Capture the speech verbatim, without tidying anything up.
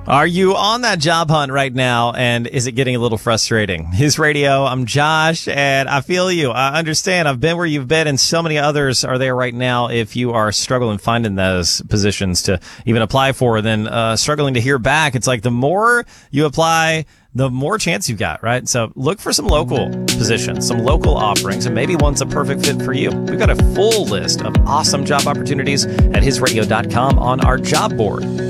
Are you on that job hunt right now, and is it getting a little frustrating? His Radio, I'm Josh, and I feel you. I understand. I've been where you've been, and so many others are there right now. If you are struggling finding those positions to even apply for, then uh, struggling to hear back, it's like the more you apply, the more chance you've got, right? So look for some local positions, some local offerings, and maybe one's a perfect fit for you. We've got a full list of awesome job opportunities at his radio dot com on our job board.